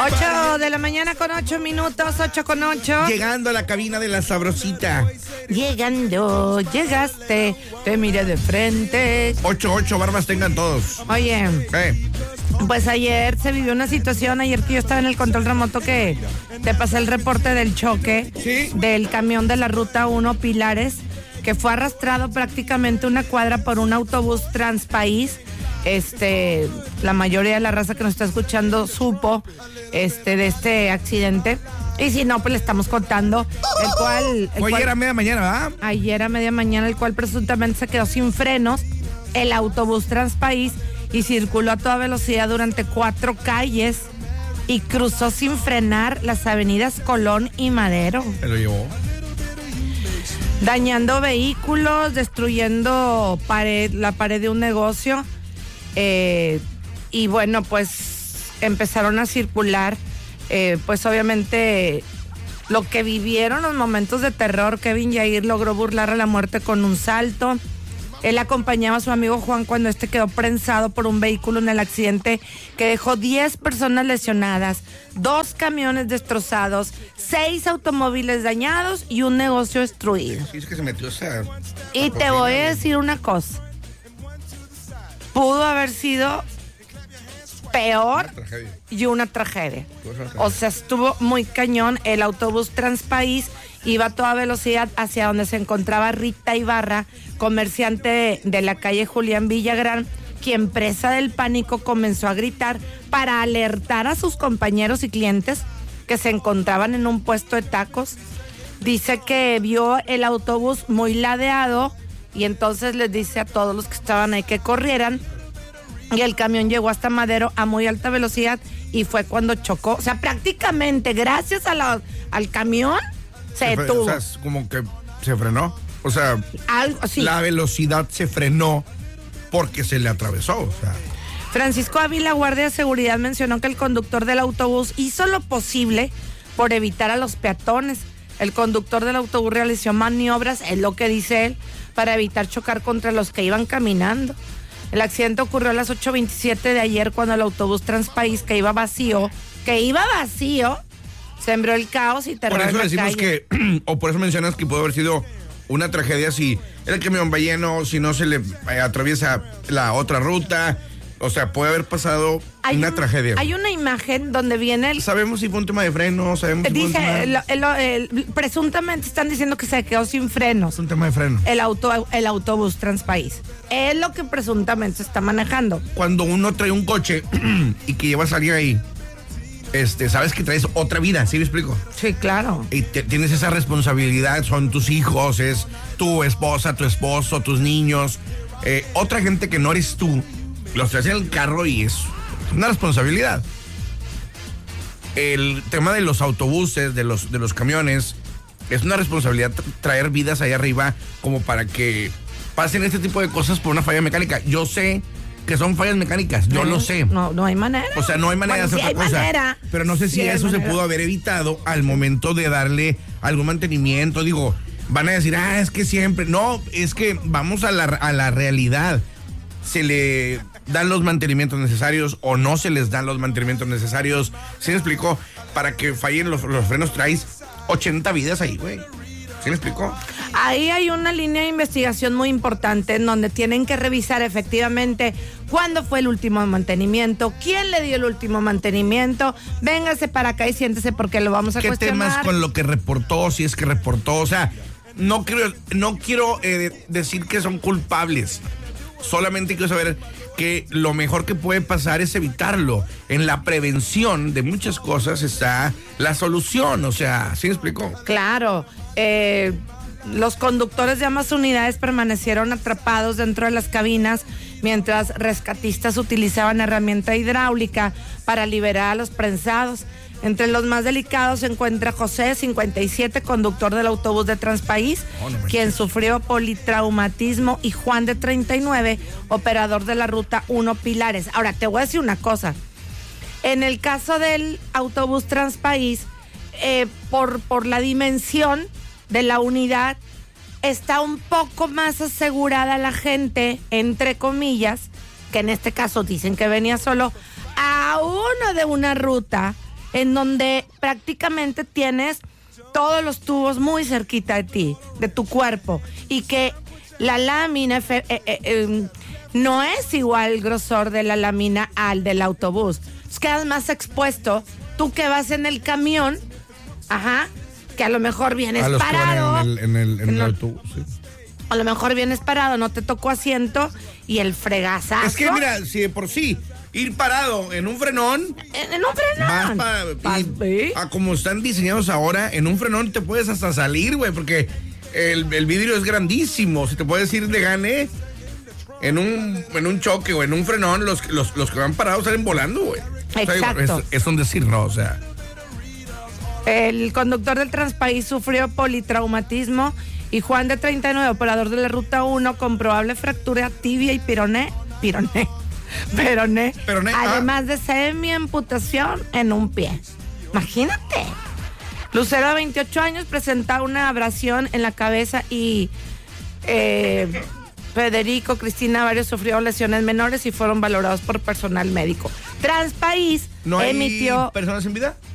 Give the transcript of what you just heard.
8 de la mañana con 8 minutos, 8 con 8. Llegando a la cabina de la Sabrosita. Llegando, llegaste, te miré de frente. 8 barbas tengan todos. Oye, pues ayer se vivió una situación, ayer que yo estaba en el control remoto, que te pasé el reporte del choque. ¿Sí? Del camión de la ruta 1 Pilares, que fue arrastrado prácticamente una cuadra por un autobús Transpaís. La mayoría de la raza que nos está escuchando supo de este accidente. Y si no, pues le estamos contando Ayer a media mañana, ¿verdad? Ayer a media mañana, el cual presuntamente se quedó sin frenos el autobús Transpaís y circuló a toda velocidad durante 4 calles y cruzó sin frenar las avenidas Colón y Madero. Se lo llevó. Dañando vehículos, destruyendo la pared de un negocio. Y bueno, pues empezaron a circular, pues obviamente lo que vivieron los momentos de terror. Kevin Yair logró burlar a la muerte con un salto. Él acompañaba a su amigo Juan cuando quedó prensado por un vehículo en el accidente que dejó 10 personas lesionadas, 2 camiones destrozados, 6 automóviles dañados y un negocio destruido. Sí, es que se metió esa... Y te voy a decir una cosa. Pudo haber sido peor y una tragedia. O sea, estuvo muy cañón. El autobús Transpaís iba a toda velocidad hacia donde se encontraba Rita Ibarra, comerciante de la calle Julián Villagrán, quien, presa del pánico, comenzó a gritar para alertar a sus compañeros y clientes que se encontraban en un puesto de tacos. Dice que vio el autobús muy ladeado y entonces les dice a todos los que estaban ahí que corrieran, y el camión llegó hasta Madero a muy alta velocidad y fue cuando chocó. O sea, prácticamente gracias al camión se detuvo. O sea, como que se frenó. O sea, sí. La velocidad se frenó porque se le atravesó. O sea. Francisco Ávila, guardia de seguridad, mencionó que el conductor del autobús hizo lo posible por evitar a los peatones. El conductor del autobús realizó maniobras, es lo que dice él, para evitar chocar contra los que iban caminando. El accidente ocurrió a las 8:27 de ayer, cuando el autobús Transpaís, que iba vacío, sembró el caos y terror. Por eso en la decimos calle. o por eso mencionas que puede haber sido una tragedia si el camión va lleno, si no se le atraviesa la otra ruta. O sea, puede haber pasado una tragedia. Hay una imagen donde viene Sabemos si fue un tema de freno, sabemos si fue un tema... presuntamente están diciendo que se quedó sin frenos. Es un tema de freno. El autobús Transpaís. Es lo que presuntamente se está manejando. Cuando uno trae un coche y que llevas a alguien ahí, sabes que traes otra vida, ¿sí me explico? Sí, claro. Y tienes esa responsabilidad, son tus hijos, es tu esposa, tu esposo, tus niños, otra gente que no eres tú. Los traes en el carro y es una responsabilidad. El tema de los autobuses, de los camiones, es una responsabilidad traer vidas ahí arriba como para que pasen este tipo de cosas por una falla mecánica. Yo sé que son fallas mecánicas, yo lo sé. No hay manera. O sea, no hay manera de hacer otra cosa. Manera. Pero no sé si eso se pudo haber evitado al momento de darle algún mantenimiento. Digo, van a decir, es que siempre. No, es que vamos a la realidad. Se le dan los mantenimientos necesarios o no se les dan los mantenimientos necesarios. ¿Sí me explicó? Para que fallen los frenos, traes 80 vidas ahí, güey. ¿Sí me explicó? Ahí hay una línea de investigación muy importante en donde tienen que revisar efectivamente cuándo fue el último mantenimiento, quién le dio el último mantenimiento. Véngase para acá y siéntese porque lo vamos a cuestionar. ¿Qué temas con lo que reportó, si es que reportó? O sea, no quiero decir que son culpables. Solamente quiero saber que lo mejor que puede pasar es evitarlo. En la prevención de muchas cosas está la solución. O sea, ¿sí me explicó? Claro. Los conductores de ambas unidades permanecieron atrapados dentro de las cabinas mientras rescatistas utilizaban herramienta hidráulica para liberar a los prensados. Entre los más delicados se encuentra José, 57, conductor del autobús de Transpaís, quien sufrió politraumatismo, y Juan, de 39, operador de la ruta 1 Pilares. Ahora, te voy a decir una cosa. En el caso del autobús Transpaís, por la dimensión de la unidad, está un poco más asegurada la gente, entre comillas, que en este caso dicen que venía solo a uno de una ruta en donde prácticamente tienes todos los tubos muy cerquita de ti, de tu cuerpo, y que la lámina no es igual el grosor de la lámina al del autobús. Entonces quedas más expuesto. Tú que vas en el camión, que a lo mejor vienes parado. En el autobús, sí. A lo mejor vienes parado, no te tocó asiento y el fregazazo. Es que mira, si de por sí ir parado en un frenón. En un frenón. A como están diseñados ahora, en un frenón te puedes hasta salir, güey, porque el vidrio es grandísimo. Si te puedes ir de gane en un choque o en un frenón, los que van parados salen volando, güey. Exacto. O sea, es un decir, ¿no? O sea. El conductor del Transpaís sufrió politraumatismo y Juan, de 39, operador de la Ruta 1, con probable fractura tibia y peroné, además de semi-amputación en un pie. Imagínate. Lucero, de 28 años, presentaba una abrasión en la cabeza y Federico, Cristina, varios sufrieron lesiones menores y fueron valorados por personal médico. Transpaís ¿No hay emitió... personas en vida?